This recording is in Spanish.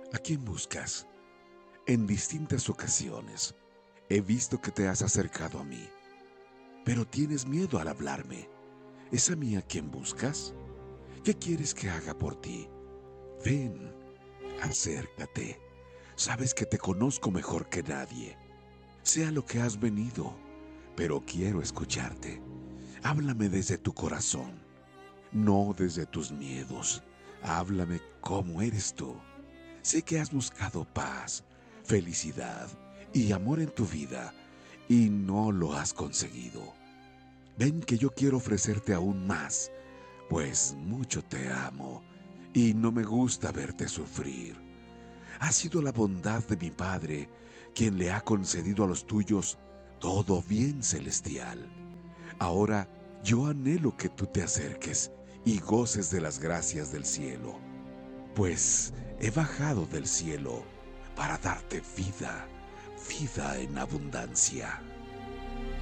¿A quién buscas? En distintas ocasiones he visto que te has acercado a mí, pero tienes miedo al hablarme. ¿Es a mí a quien buscas? ¿Qué quieres que haga por ti? Ven, acércate. Sabes que te conozco mejor que nadie. Sé a lo que has venido, pero quiero escucharte. Háblame desde tu corazón, no desde tus miedos. Háblame como eres tú. Sé que has buscado paz, felicidad y amor en tu vida y no lo has conseguido. Ven que yo quiero ofrecerte aún más, pues mucho te amo y no me gusta verte sufrir. Ha sido la bondad de mi Padre quien le ha concedido a los tuyos todo bien celestial. Ahora yo anhelo que tú te acerques y goces de las gracias del cielo, pues he bajado del cielo para darte vida, vida en abundancia.